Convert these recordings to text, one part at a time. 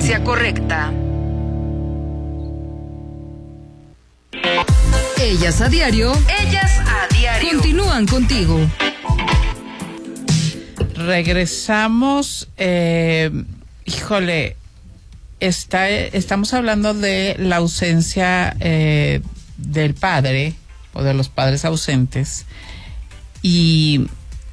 frecuencia correcta. Ellas a diario. Ellas a diario. Continúan contigo. Regresamos. Estamos hablando de la ausencia del padre o de los padres ausentes. Y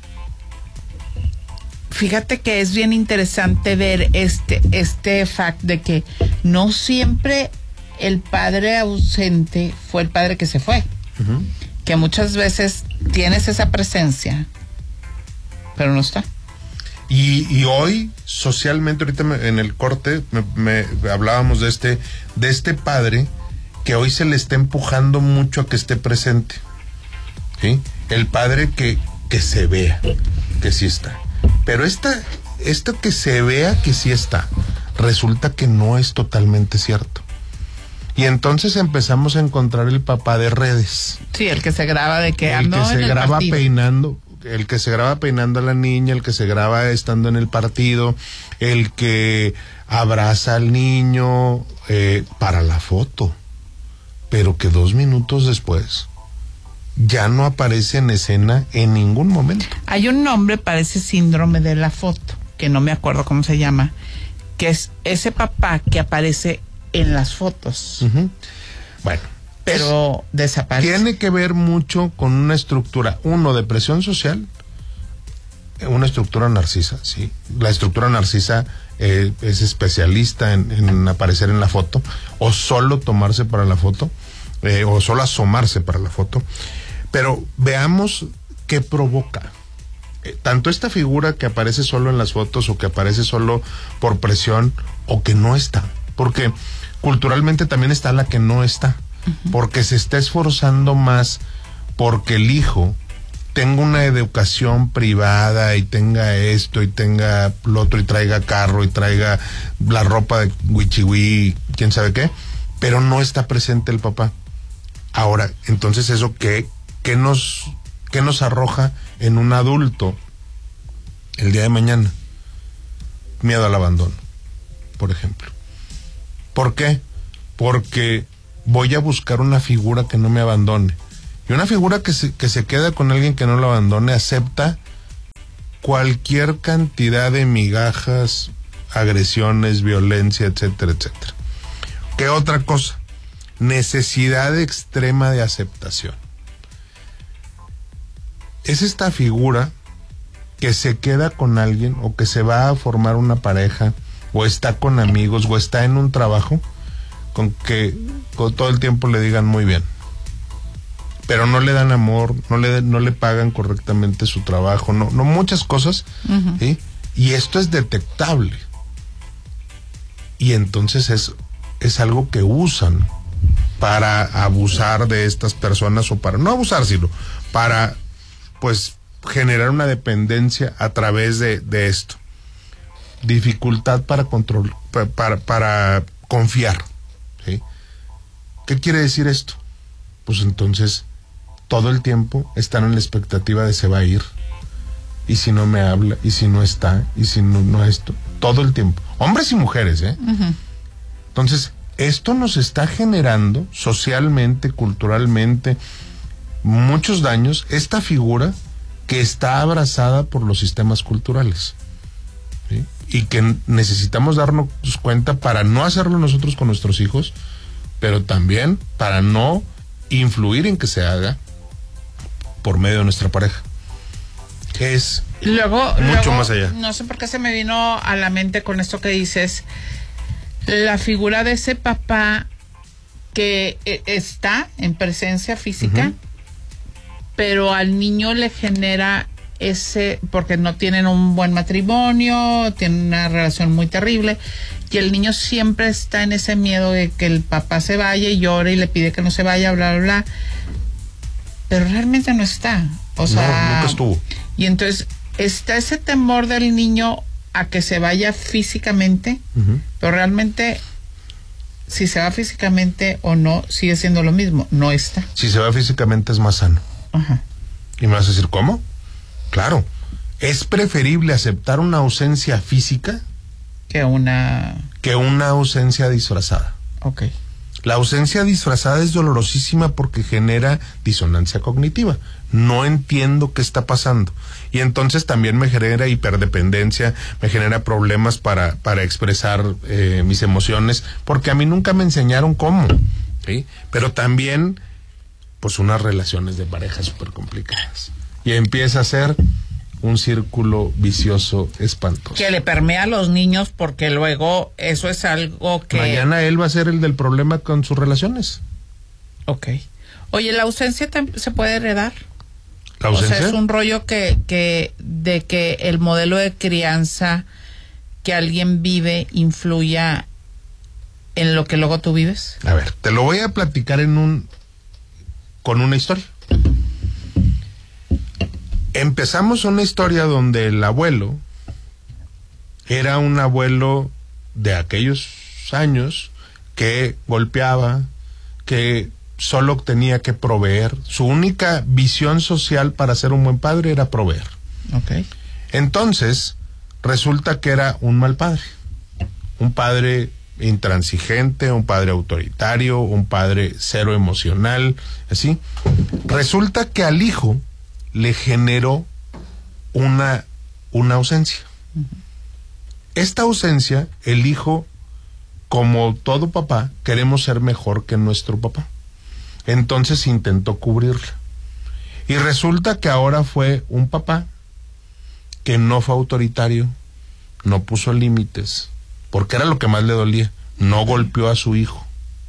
fíjate que es bien interesante ver este fact de que no siempre el padre ausente fue el padre que se fue. Uh-huh. Que muchas veces tienes esa presencia, pero no está. Y hoy, socialmente, ahorita en el corte, hablábamos de este padre que hoy se le está empujando mucho a que esté presente. ¿Sí? El padre que se vea, que sí está. Pero esto que se vea que sí está, resulta que no es totalmente cierto. Y entonces empezamos a encontrar el papá de redes. Sí, el que se graba de que ando en el partido. El que se graba peinando a la niña, el que se graba estando en el partido, el que abraza al niño para la foto, pero que 2 minutos después ya no aparece en escena en ningún momento. Hay un nombre para ese síndrome de la foto, que no me acuerdo cómo se llama, que es ese papá que aparece en las fotos. Uh-huh. Bueno, pero desaparece. Tiene que ver mucho con una estructura, de presión social, una estructura narcisa, sí. La estructura narcisa es especialista en aparecer en la foto, o solo tomarse para la foto, o solo asomarse para la foto. Pero veamos qué provoca. Tanto esta figura que aparece solo en las fotos, o que aparece solo por presión, o que no está. Porque culturalmente también está la que no está. Porque se está esforzando más porque el hijo tenga una educación privada y tenga esto y tenga lo otro y traiga carro y traiga la ropa de wichiwi, quién sabe qué, pero no está presente el papá. Ahora, entonces eso ¿qué nos arroja en un adulto el día de mañana? Miedo al abandono, por ejemplo. ¿Por qué? Porque voy a buscar una figura que no me abandone. Y una figura que se queda con alguien que no lo abandone, acepta cualquier cantidad de migajas, agresiones, violencia, etcétera, etcétera. ¿Qué otra cosa? Necesidad extrema de aceptación. Es esta figura que se queda con alguien, o que se va a formar una pareja, o está con amigos, o está en un trabajo, con todo el tiempo le digan muy bien, pero no le dan amor, no le pagan correctamente su trabajo, no muchas cosas. Uh-huh. ¿Sí? Y esto es detectable, y entonces es algo que usan para abusar de estas personas, o para no abusar, sino para pues generar una dependencia a través de esto. Dificultad para control, para confiar. ¿Sí? ¿Qué quiere decir esto? Pues entonces todo el tiempo están en la expectativa de se va a ir, y si no me habla, y si no está, y si no esto, todo el tiempo, hombres y mujeres, Uh-huh. Entonces esto nos está generando socialmente, culturalmente, muchos daños, esta figura que está abrazada por los sistemas culturales, ¿sí? Y que necesitamos darnos cuenta para no hacerlo nosotros con nuestros hijos, pero también para no influir en que se haga por medio de nuestra pareja, que es mucho más allá. No sé por qué se me vino a la mente con esto que dices, la figura de ese papá que está en presencia física, uh-huh, pero al niño le genera porque no tienen un buen matrimonio, tienen una relación muy terrible, y el niño siempre está en ese miedo de que el papá se vaya, y llora y le pide que no se vaya, bla, bla, bla, pero realmente no está, nunca estuvo. Y entonces está ese temor del niño a que se vaya físicamente, uh-huh, pero realmente si se va físicamente o no, sigue siendo lo mismo, no está. Si se va físicamente es más sano. Ajá. Y me vas a decir, ¿cómo? Claro, es preferible aceptar una ausencia física que una ausencia disfrazada. Ok. La ausencia disfrazada es dolorosísima porque genera disonancia cognitiva. No entiendo qué está pasando. Y entonces también me genera hiperdependencia, me genera problemas para expresar mis emociones, porque a mí nunca me enseñaron cómo, ¿sí? Pero también, pues, unas relaciones de pareja súper complicadas. Y empieza a ser un círculo vicioso espantoso. Que le permea a los niños, porque luego eso es algo que... Mañana él va a ser el del problema con sus relaciones. Ok. Oye, ¿la ausencia se puede heredar? ¿La ausencia? O sea, es un rollo de que el modelo de crianza que alguien vive influya en lo que luego tú vives. A ver, te lo voy a platicar con una historia. Empezamos una historia donde el abuelo era un abuelo de aquellos años que golpeaba, que solo tenía que proveer. Su única visión social para ser un buen padre era proveer. Okay. Entonces, resulta que era un mal padre. Un padre intransigente, un padre autoritario, un padre cero emocional, así. Resulta que al hijo le generó una ausencia. Uh-huh. Esta ausencia, el hijo, como todo papá, queremos ser mejor que nuestro papá. Entonces intentó cubrirla. Y resulta que ahora fue un papá que no fue autoritario, no puso límites, porque era lo que más le dolía. No golpeó a su hijo.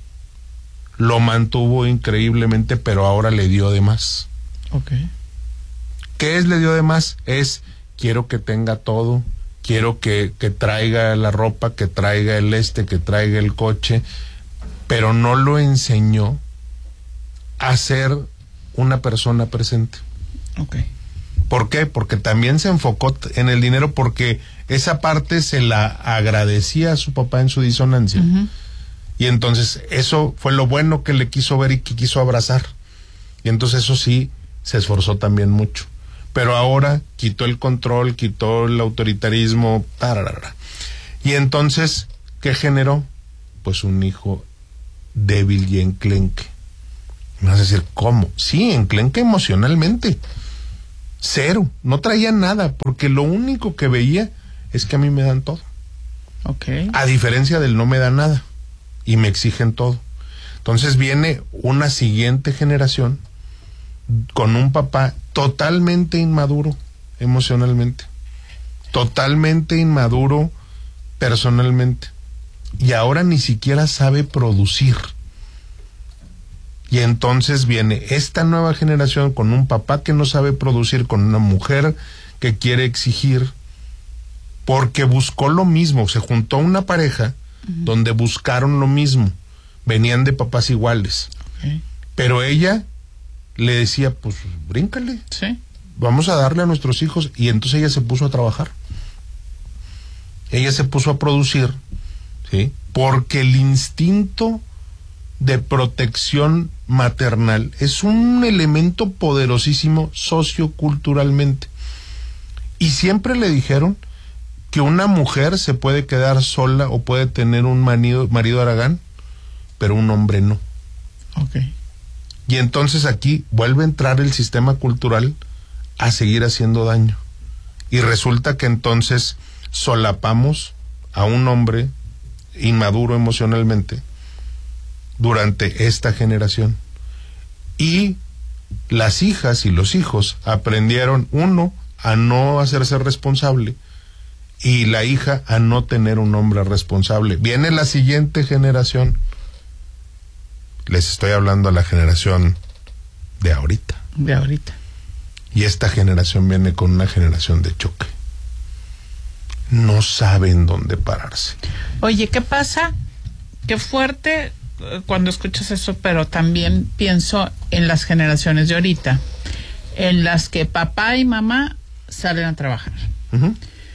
Lo mantuvo increíblemente, pero ahora le dio de más. Okay. ¿Qué es le dio de más? Quiero que tenga todo, quiero que traiga la ropa, que traiga que traiga el coche, pero no lo enseñó a ser una persona presente. Okay. ¿Por qué? Porque también se enfocó en el dinero, porque esa parte se la agradecía a su papá en su disonancia. Uh-huh. Y entonces eso fue lo bueno que le quiso ver y que quiso abrazar. Y entonces eso sí, se esforzó también mucho. Pero ahora quitó el control, quitó el autoritarismo, tararara. Y entonces, ¿qué generó? Pues un hijo débil y enclenque. Me vas a decir, ¿cómo? Sí, enclenque emocionalmente. Cero, no traía nada, porque lo único que veía es que a mí me dan todo. Okay. A diferencia del no me da nada y me exigen todo. Entonces viene una siguiente generación con un papá totalmente inmaduro emocionalmente, totalmente inmaduro personalmente, y ahora ni siquiera sabe producir. Y entonces viene esta nueva generación con un papá que no sabe producir, con una mujer que quiere exigir, porque buscó lo mismo. Se juntó una pareja donde buscaron lo mismo, venían de papás iguales. Okay. Pero ella le decía, pues bríncale, ¿sí? Vamos a darle a nuestros hijos. Y entonces ella se puso a trabajar, ella se puso a producir, ¿sí? Porque el instinto de protección maternal es un elemento poderosísimo socioculturalmente. Y siempre le dijeron que una mujer se puede quedar sola o puede tener un marido haragán, pero un hombre no. Okay. Y entonces aquí vuelve a entrar el sistema cultural a seguir haciendo daño. Y resulta que entonces solapamos a un hombre inmaduro emocionalmente durante esta generación. Y las hijas y los hijos aprendieron, uno, a no hacerse responsable, y la hija a no tener un hombre responsable. Viene la siguiente generación. Les estoy hablando a la generación de ahorita. De ahorita. Y esta generación viene con una generación de choque. No saben dónde pararse. Oye, ¿qué pasa? Qué fuerte cuando escuchas eso, pero también pienso en las generaciones de ahorita, en las que papá y mamá salen a trabajar. Uh-huh.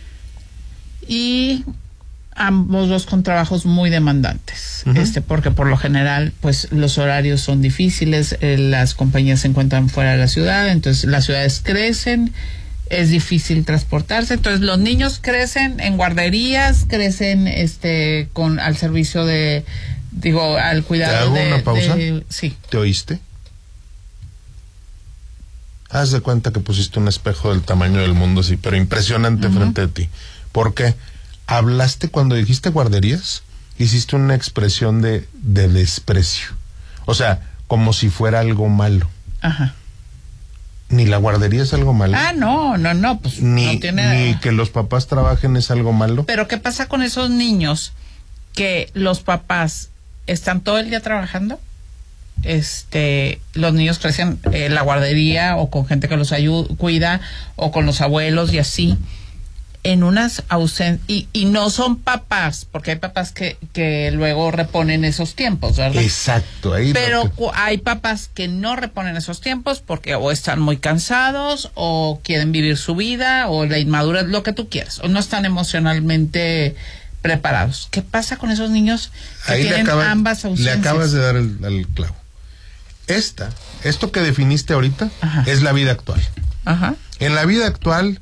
Y ambos dos con trabajos muy demandantes, uh-huh. Porque por lo general, pues los horarios son difíciles, las compañías se encuentran fuera de la ciudad, entonces las ciudades crecen es difícil transportarse. Entonces los niños crecen en guarderías, crecen al servicio al cuidado. ¿Te hago una pausa? Sí. ¿Te oíste? Haz de cuenta que pusiste un espejo del tamaño del mundo, así, pero impresionante frente a ti. ¿Por qué? Hablaste cuando dijiste guarderías, hiciste una expresión de desprecio. O sea, como si fuera algo malo. Ajá. Ni la guardería es algo malo. No, pues ni, no tiene... Ni que los papás trabajen es algo malo. Pero ¿qué pasa con esos niños que los papás están todo el día trabajando? Los niños crecen en la guardería o con gente que los cuida o con los abuelos y así, en unas ausencias, y no son papás, porque hay papás que luego reponen esos tiempos, ¿verdad? Exacto. Pero hay papás que no reponen esos tiempos porque o están muy cansados o quieren vivir su vida o la inmadurez, lo que tú quieras, o no están emocionalmente preparados. ¿Qué pasa con esos niños que tienen ambas ausencias? Le acabas de dar el clavo. Esto que definiste ahorita, ajá, es la vida actual. Ajá. En la vida actual,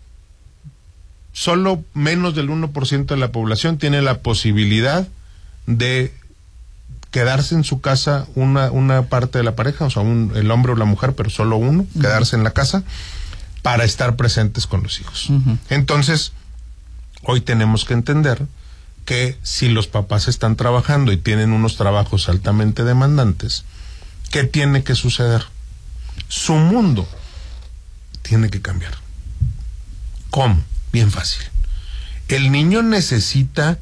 solo menos del 1% de la población tiene la posibilidad de quedarse en su casa una parte de la pareja, o sea, el hombre o la mujer, pero solo uno, quedarse en la casa para estar presentes con los hijos. Entonces, hoy tenemos que entender que si los papás están trabajando y tienen unos trabajos altamente demandantes, ¿qué tiene que suceder? Su mundo tiene que cambiar. ¿Cómo? Bien fácil. ¿El niño necesita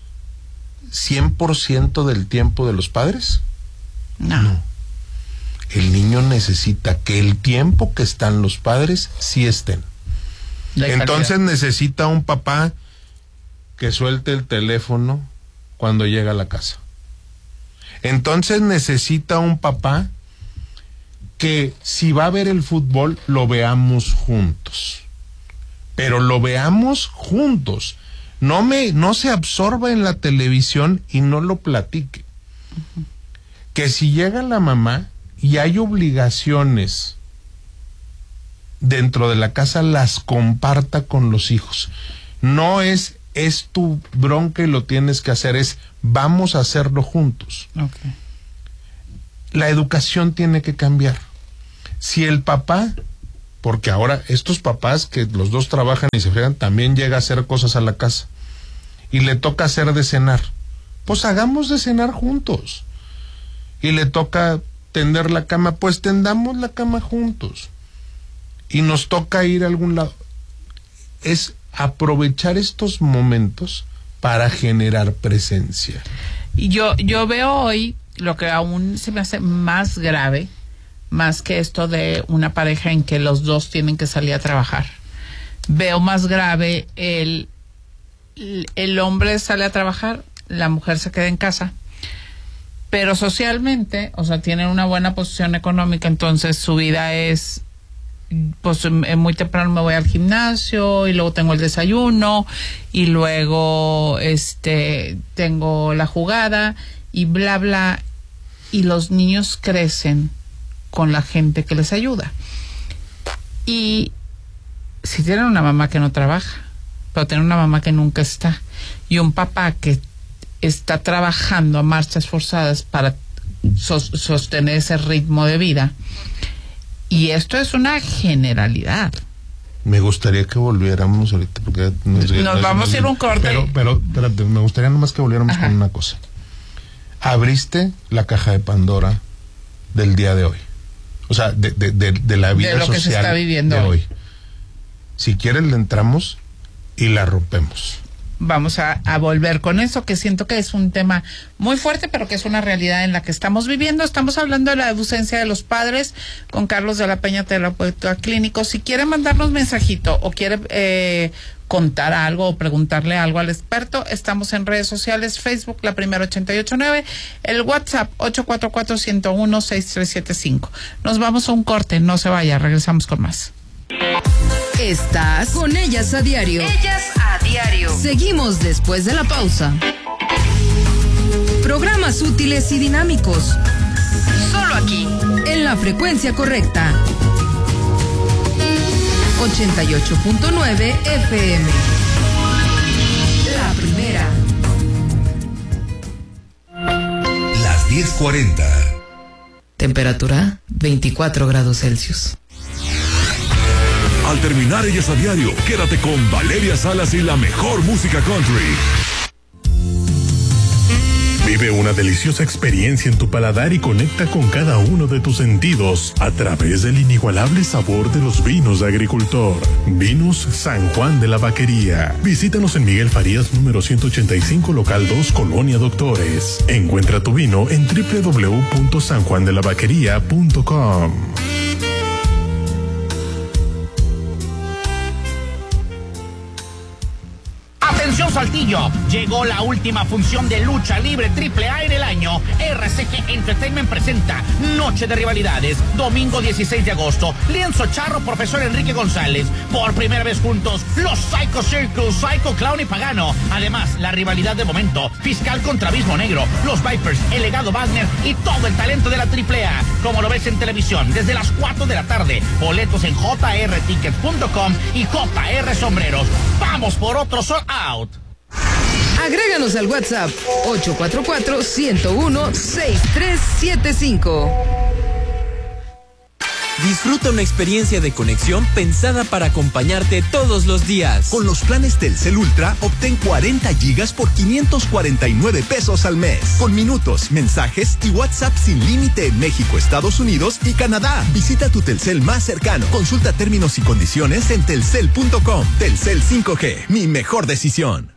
100% del tiempo de los padres? No. El niño necesita que el tiempo que están los padres sí estén. Entonces necesita un papá que suelte el teléfono cuando llega a la casa. Entonces necesita un papá que si va a ver el fútbol lo veamos juntos, pero lo veamos juntos, no se absorba en la televisión y no lo platique. Que si llega la mamá y hay obligaciones dentro de la casa, las comparta con los hijos. No es tu bronca y lo tienes que hacer, vamos a hacerlo juntos. Okay. La educación tiene que cambiar. Si el papá, porque ahora estos papás que los dos trabajan y se fregan, también llega a hacer cosas a la casa y le toca hacer de cenar, pues hagamos de cenar juntos. Y le toca tender la cama, pues tendamos la cama juntos. Y nos toca ir a algún lado. Es aprovechar estos momentos para generar presencia. Y yo veo hoy lo que aún se me hace más grave, más que esto de una pareja en que los dos tienen que salir a trabajar. Veo más grave el hombre sale a trabajar, la mujer se queda en casa, pero socialmente, o sea, tienen una buena posición económica, entonces su vida es, pues muy temprano me voy al gimnasio y luego tengo el desayuno y luego tengo la jugada y bla bla, y los niños crecen con la gente que les ayuda. Y si tienen una mamá que no trabaja, pero tienen una mamá que nunca está y un papá que está trabajando a marchas forzadas para sostener ese ritmo de vida, y esto es una generalidad. Me gustaría que volviéramos ahorita porque nos vamos a ir un corte. Pero espérate, me gustaría nomás que volviéramos con una cosa. Abriste la caja de Pandora del día de hoy, o sea, de la vida de lo social que se está viviendo de hoy. Si quieres le entramos y la rompemos. Vamos a volver con eso, que siento que es un tema muy fuerte, pero que es una realidad en la que estamos viviendo. Estamos hablando de la ausencia de los padres con Carlos de la Peña, terapeuta clínico. Si quiere mandarnos mensajito o quiere contar algo o preguntarle algo al experto, estamos en redes sociales, Facebook, La Primera 889, el WhatsApp 844-101-6375. Nos vamos a un corte, no se vaya, regresamos con más. Estás con Ellas a Diario. Ellas a Diario. Seguimos después de la pausa. Programas útiles y dinámicos. Solo aquí, en la frecuencia correcta. 88.9 FM. La primera. Las 10:40. Temperatura 24 grados Celsius. Al terminar Ellas a Diario, quédate con Valeria Salas y la mejor música country. Vive una deliciosa experiencia en tu paladar y conecta con cada uno de tus sentidos a través del inigualable sabor de los vinos de agricultor. Vinos San Juan de la Vaquería. Visítanos en Miguel Farías número 185, local 2, Colonia Doctores. Encuentra tu vino en www.sanjuandelavaquería.com. Atención Saltillo, llegó la última función de lucha libre AAA en el año. RCG Entertainment presenta Noche de Rivalidades, domingo 16 de agosto. Lienzo Charro, Profesor Enrique González. Por primera vez juntos, los Psycho Circus, Psycho Clown y Pagano. Además, la rivalidad de momento, Fiscal contra Abismo Negro, los Vipers, el Legado Wagner y todo el talento de la AAA. Como lo ves en televisión, desde las 4 de la tarde. Boletos en jrtickets.com y JR Sombreros. Vamos por otro sold out. Agréganos al WhatsApp 844-101-6375. Disfruta una experiencia de conexión pensada para acompañarte todos los días. Con los planes Telcel Ultra, obtén 40 gigas por 549 pesos al mes. Con minutos, mensajes y WhatsApp sin límite en México, Estados Unidos y Canadá. Visita tu Telcel más cercano. Consulta términos y condiciones en telcel.com. Telcel 5G, mi mejor decisión.